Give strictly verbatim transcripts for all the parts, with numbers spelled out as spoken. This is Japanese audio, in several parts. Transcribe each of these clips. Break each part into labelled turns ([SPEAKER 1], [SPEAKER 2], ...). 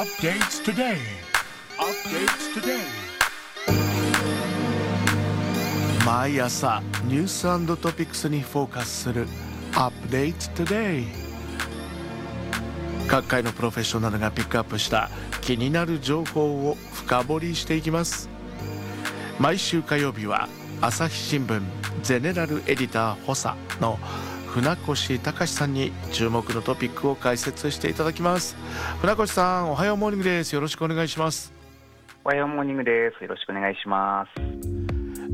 [SPEAKER 1] Updates today. Updates today. 毎朝ニュース&トピックスにフォーカスする Updates today。 各界のプロフェッショナルがピックアップした気になる情報を深掘りしていきます。毎週火曜日は朝日新聞ゼネラルエディター補佐の船越隆さんに注目のトピックを解説していただきます。船越さん、おはようモーニングです。よろしくお願いします。
[SPEAKER 2] おはようモーニングです。よろしくお願いします。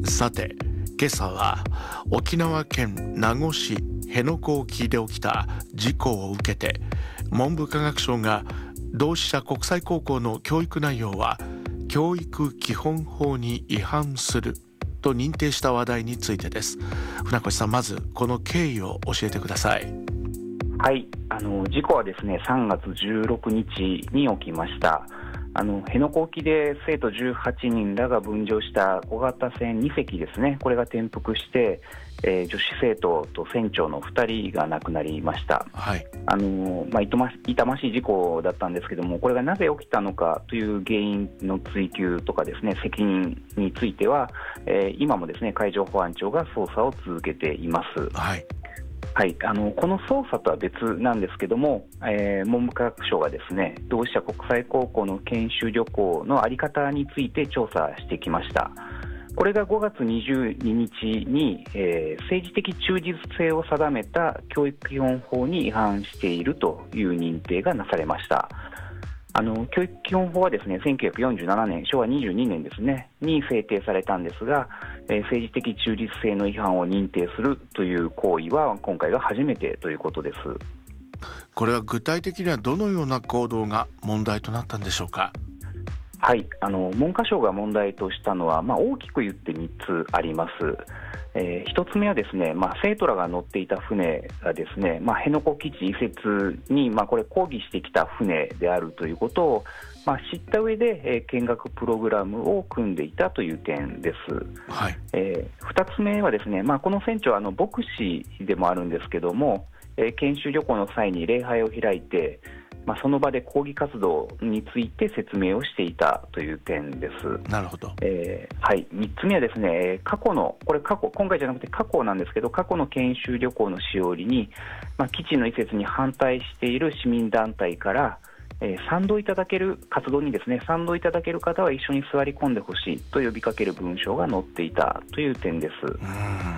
[SPEAKER 1] さて、今朝は沖縄県名護市辺野古沖で起きた事故を受けて、文部科学省が同志社国際高校の教育内容は教育基本法に違反すると認定した話題についてです。船越さん、まずこの経緯を教えてください。
[SPEAKER 2] はい、あの事故はですねさんがつじゅうろくにちに起きました。あの辺野古沖で生徒じゅうはちにんらが分乗した小型船にせきですね、これが転覆して、えー、女子生徒と船長のふたりが亡くなりました。
[SPEAKER 1] はい、
[SPEAKER 2] あのまあ、痛まし、痛ましい事故だったんですけども、これがなぜ起きたのかという原因の追及とかですね、責任については、えー、今もですね海上保安庁が捜査を続けています。
[SPEAKER 1] はい
[SPEAKER 2] はい、あのこの捜査とは別なんですけども、えー、文部科学省がですね同志社国際高校の研修旅行の在り方について調査してきました。これがごがつにじゅうににちに、えー、政治的中立性を定めた教育基本法に違反しているという認定がなされました。あの教育基本法はですねせんきゅうひゃくよんじゅうななねん、しょうわにじゅうにねんですねに制定されたんですが、えー、政治的中立性の違反を認定するという行為は今回が初めてということです。
[SPEAKER 1] これは具体的にはどのような行動が問題となったんでしょうか。
[SPEAKER 2] はい、あの文科省が問題としたのは、まあ、大きく言ってみっつあります。えー、ひとつめはですね、まあ、生徒らが乗っていた船がですね、まあ、辺野古基地移設に、まあ、これ抗議してきた船であるということを、まあ、知った上で、えー、見学プログラムを組んでいたという点です。
[SPEAKER 1] はい、
[SPEAKER 2] えー、ふたつめはですね、まあ、この船長はあの牧師でもあるんですけども、えー、研修旅行の際に礼拝を開いて、まあ、その場で抗議活動について説明をしていたという点です。
[SPEAKER 1] なるほど。
[SPEAKER 2] えーはい、みっつめはですね、過去のこれ過去今回じゃなくて過去なんですけど、過去の研修旅行のしおりに、まあ、基地の移設に反対している市民団体から、えー、賛同いただける活動にですね賛同いただける方は一緒に座り込んでほしいと呼びかける文章が載っていたという点です。
[SPEAKER 1] うん